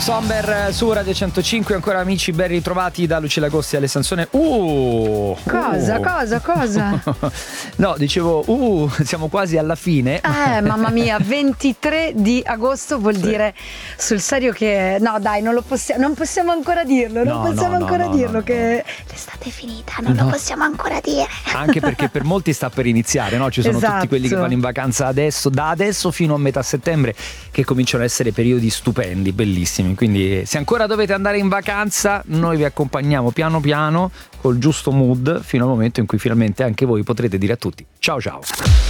Somber su Radio 105, ancora amici, ben ritrovati da Lucilla Agosти e Ale Sansone. Cosa? No, dicevo, siamo quasi alla fine. Mamma mia, 23 di agosto vuol dire sul serio che no dai, non possiamo ancora dirlo, che l'estate è finita, non lo possiamo ancora dire. Anche perché per molti sta per iniziare, no? Ci sono tutti quelli che vanno in vacanza adesso, da adesso fino a metà settembre, che cominciano a essere periodi stupendi, bellissimi. Quindi se ancora dovete andare in vacanza, noi vi accompagniamo piano piano col giusto mood fino al momento in cui finalmente anche voi potrete dire a tutti ciao ciao.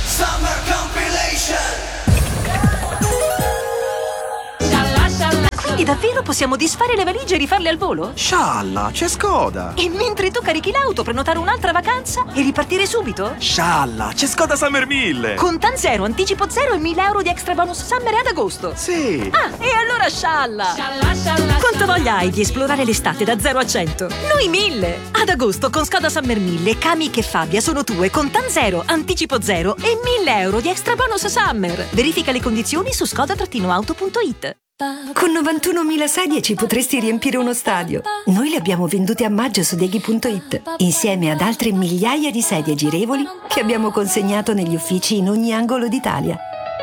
Quindi davvero possiamo disfare le valigie e rifarle al volo? Scialla, c'è Skoda! E mentre tu carichi l'auto, prenotare un'altra vacanza e ripartire subito? Scialla, c'è Skoda Summer 1000! Con TAN zero, anticipo zero e 1.000 euro di extra bonus summer ad agosto. Sì! Ah, e allora scialla! Quanta voglia hai di esplorare l'estate da 0 a 100? Noi 1000! Ad agosto con Skoda Summer 1000, Kamiq e Fabia sono tue con TAN zero, anticipo zero e 1.000 euro di extra bonus summer. Verifica le condizioni su skoda-auto.it. Con 91.000 sedie ci potresti riempire uno stadio. Noi le abbiamo vendute a maggio su Deghi.it, insieme ad altre migliaia di sedie girevoli che abbiamo consegnato negli uffici in ogni angolo d'Italia.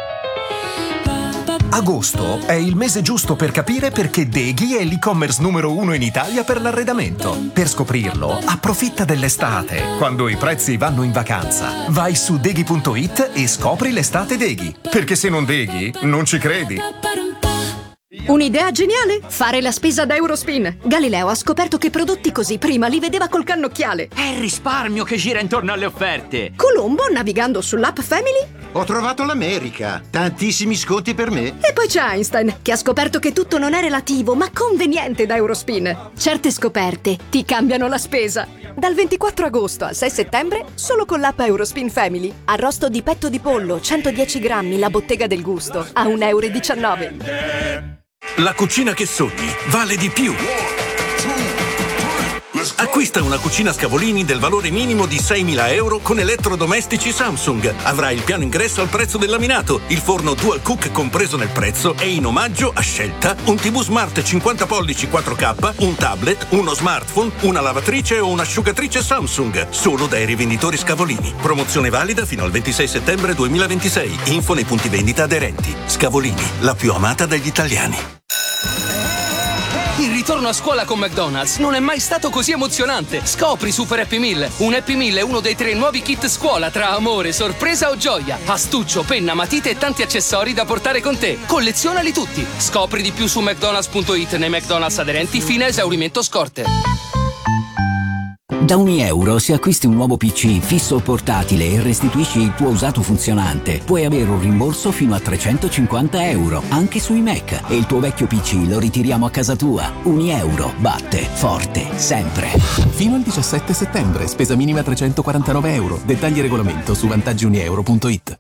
Agosto è il mese giusto per capire perché Deghi è l'e-commerce numero 1 in Italia per l'arredamento. Per scoprirlo, approfitta dell'estate, quando i prezzi vanno in vacanza. Vai su Deghi.it e scopri l'estate Deghi. Perché se non Deghi, non ci credi. Un'idea geniale? Fare la spesa da Eurospin. Galileo ha scoperto che prodotti così prima li vedeva col cannocchiale. È il risparmio che gira intorno alle offerte. Colombo, navigando sull'app Family, ho trovato l'America. Tantissimi sconti per me. E poi c'è Einstein, che ha scoperto che tutto non è relativo, ma conveniente da Eurospin. Certe scoperte ti cambiano la spesa. Dal 24 agosto al 6 settembre, solo con l'app Eurospin Family. Arrosto di petto di pollo, 110 grammi, la bottega del gusto, a 1,19 €. La cucina che sogni vale di più. Acquista una cucina Scavolini del valore minimo di 6.000 euro con elettrodomestici Samsung. Avrai il piano ingresso al prezzo del laminato, il forno Dual Cook compreso nel prezzo e in omaggio a scelta un TV Smart 50 pollici 4K, un tablet, uno smartphone, una lavatrice o un'asciugatrice Samsung. Solo dai rivenditori Scavolini. Promozione valida fino al 26 settembre 2026. Info nei punti vendita aderenti. Scavolini, la più amata dagli italiani. Il ritorno a scuola con McDonald's non è mai stato così emozionante. Scopri Super Happy Meal. Un Happy Meal è uno dei 3 nuovi kit scuola tra amore, sorpresa o gioia. Astuccio, penna, matite e tanti accessori da portare con te. Collezionali tutti. Scopri di più su mcdonalds.it nei McDonald's aderenti fino a esaurimento scorte. Da €1 se acquisti un nuovo PC fisso o portatile e restituisci il tuo usato funzionante, puoi avere un rimborso fino a €350 anche sui Mac, e il tuo vecchio PC lo ritiriamo a casa tua. €1 batte forte sempre. Fino al 17 settembre, spesa minima €349. Dettagli e regolamento su vantaggiunieuro.it.